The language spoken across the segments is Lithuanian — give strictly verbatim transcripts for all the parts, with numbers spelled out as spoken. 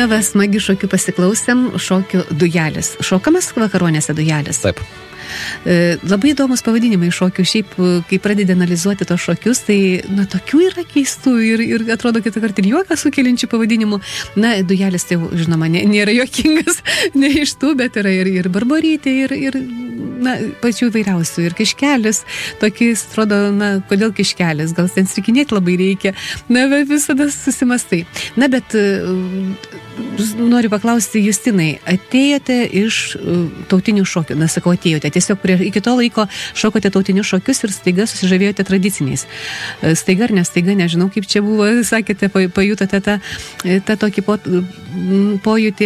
Na, va, smagi šokių pasiklausėm, šokių dujelis. Šokamas vakaronėse dujelis? Taip. E, labai įdomus pavadinimai šokių. Šiaip, kai pradedi analizuoti tos šokius, tai, na, tokių yra keistų ir, ir atrodo kitą kartą ir juoką sukeliančių pavadinimų. Na, dujelis tai, žinoma, nė, nėra juokingas, ne iš tų, bet yra ir, ir barborytė, ir, ir, na, pačių įvairiausių. Ir kiškelis, tokis, atrodo, na, kodėl kiškelis, gal ten strikinėti labai reikia. Na, bet visada susimastai. Na, bet noriu paklausti, Justinai, atėjote iš tautinių šokių, na, sakau, atėjote, tiesiog prie, iki to laiko šokote tautinius šokius ir staiga susižavėjote tradiciniais. Staiga ar nestaiga, nežinau, kaip čia buvo, sakėte, pajutote tą, tą tokį po, pojūtį.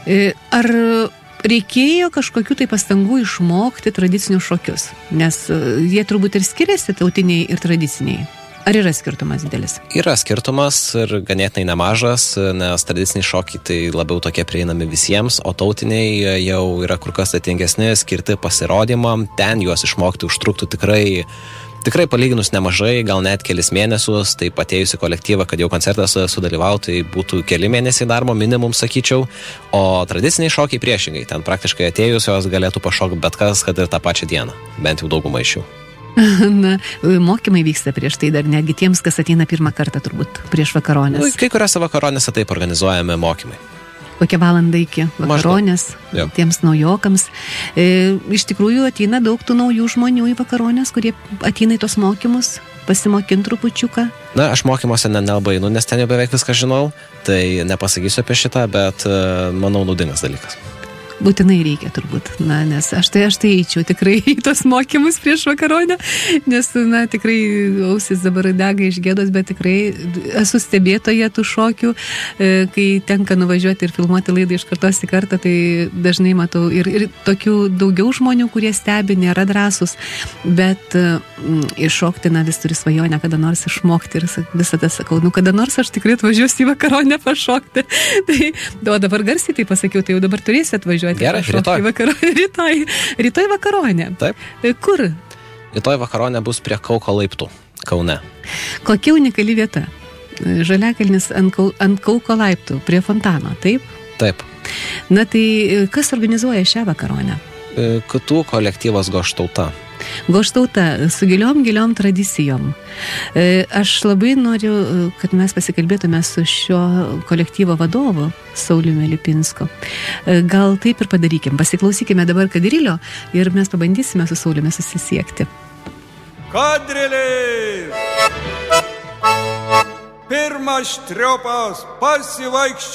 Ar reikėjo kažkokių tai pastangų išmokti tradicinius šokius? Nes jie turbūt ir skiriasi, tautiniai ir tradiciniai. Ar yra skirtumas didelis? Yra skirtumas ir ganėtinai nemažas, nes tradiciniai šokiai tai labiau tokie prieinami visiems, o tautiniai jau yra kur kas sudėtingesni, skirti pasirodymam, ten juos išmokti užtruktų tikrai, tikrai palyginus nemažai, gal net kelis mėnesius, tai atėjus į kolektyvą, kad jau koncertas sudalyvautų, tai būtų keli mėnesiai darbo minimum, sakyčiau, o tradiciniai šokiai priešingai, ten praktiškai atėjus jos galėtų pašokti bet kas, kad ir tą pačią dieną, bent jau daugumą iš jų. Na, mokymai vyksta prieš tai dar negi tiems, kas ateina pirmą kartą turbūt prieš vakaronės. Nu, kai kuriuose vakaronėse taip organizuojame mokymai. Kokią valandą iki vakaronės, tiems naujokams. E, iš tikrųjų ateina daug tų naujų žmonių į vakaronės, kurie ateina į tos mokymus, pasimokint trupučiuką. Na, aš mokymuose nelabai, nu, nes ten jau beveik viską žinau, tai nepasakysiu apie šitą, bet manau naudingas dalykas. Būtinai reikia turbūt, na, nes aš tai, aš tai eičiau tikrai į tos mokymus prieš vakaronę, nes, na, tikrai ausis dabar dega iš gėdos, bet tikrai esu stebėtoja tų šokių, kai tenka nuvažiuoti ir filmuoti laidą iš kartos į kartą, tai dažnai matau ir, ir tokių daugiau žmonių, kurie stebi, nėra drąsus, bet mm, iššokti, na, vis turi svajonę kada nors išmokti ir visada sakau, nu, kada nors aš tikrai atvažiuosiu į vakaronę pašokti. Tai, o dabar garsiai tai pasakiau, tai jau dabar turėsi atvažiuoti. Gerai, rytoj. Vakaro, rytoj. Rytoj vakaronė. Taip. Kur? Rytoj vakaronė bus prie Kauko laiptų, Kaune. Kokia unikali vieta? Žaliakalnis ant, Kau, ant Kauko laiptų, prie fontano, taip? Taip. Na tai kas organizuoja šią vakaronę? Kitų kolektyvas Goštauta. Goštauta su giliom, giliom tradicijom. Aš labai noriu, kad mes pasikalbėtume su šio kolektyvo vadovu, Sauliumi Lipinsku. Gal taip ir padarykim. Pasiklausykime dabar Kadrilio ir mes pabandysime su Sauliumi susisiekti. Kadrilis! Pirmas štriopas pasivaikščioti.